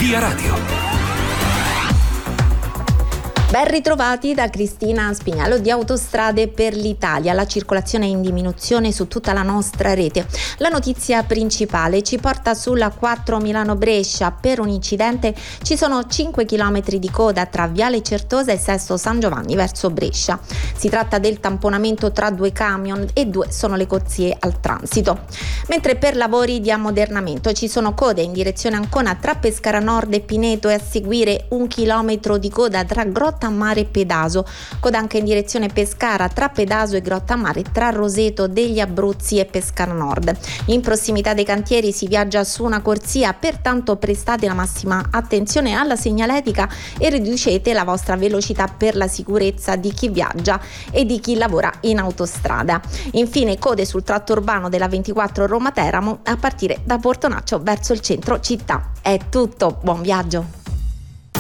Via Radio. Ben ritrovati da Cristina Spignello di Autostrade per l'Italia. La circolazione è in diminuzione su tutta la nostra rete. La notizia principale ci porta sulla 4 Milano-Brescia. Per un incidente ci sono 5 km di coda tra Viale Certosa e Sesto San Giovanni verso Brescia. Si tratta del tamponamento tra due camion e 2 sono le corsie al transito. Mentre per lavori di ammodernamento ci sono code in direzione Ancona tra Pescara Nord e Pineto e a seguire 1 chilometro di coda tra Grotta Mare e Pedaso, coda anche in direzione Pescara tra Pedaso e Grotta Mare, tra Roseto degli Abruzzi e Pescara Nord. In prossimità dei cantieri si viaggia su una corsia, pertanto prestate la massima attenzione alla segnaletica e riducete la vostra velocità per la sicurezza di chi viaggia e di chi lavora in autostrada. Infine code sul tratto urbano della 24 Roma-Teramo a partire da Portonaccio verso il centro città. È tutto, buon viaggio!